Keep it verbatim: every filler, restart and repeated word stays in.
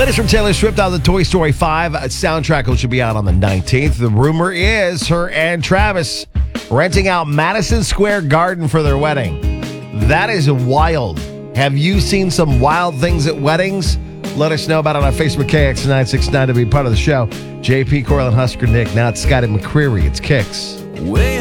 Latest from Taylor Swift on the Toy Story five soundtrack, which should be out on the nineteenth. The rumor is her and Travis renting out Madison Square Garden for their wedding. That is wild. Have you seen some wild things at weddings? Let us know about it on Facebook, K X nine six nine, to be part of the show. J P, Corlin, Husker, Nick. Now it's Scotty McCreery. It's Kicks.